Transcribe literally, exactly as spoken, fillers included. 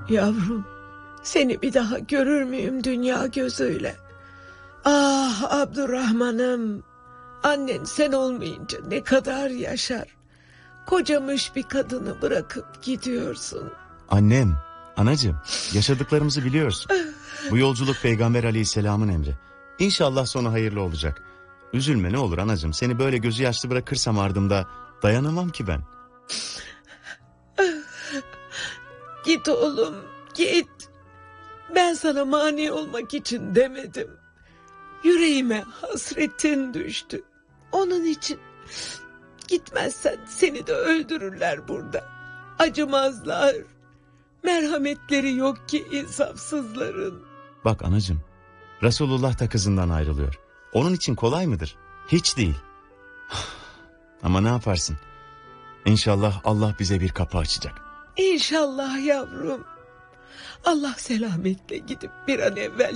Yavrum, seni bir daha görür müyüm dünya gözüyle? Ah Abdurrahman'ım, annen sen olmayınca ne kadar yaşar. Kocamış bir kadını bırakıp gidiyorsun. Annem, anacığım, yaşadıklarımızı biliyorsun. Bu yolculuk Peygamber Aleyhisselam'ın emri. İnşallah sonu hayırlı olacak. Üzülme ne olur anacığım, seni böyle gözü yaşlı bırakırsam ardımda dayanamam ki ben. Git oğlum, git. Ben sana mani olmak için demedim. Yüreğime hasretin düştü. Onun için gitmezsen seni de öldürürler burada. Acımazlar. Merhametleri yok ki insafsızların. Bak anacığım, Resulullah da kızından ayrılıyor. Onun için kolay mıdır? Hiç değil. Ama ne yaparsın? İnşallah Allah bize bir kapı açacak. İnşallah yavrum. Allah selametle gidip bir an evvel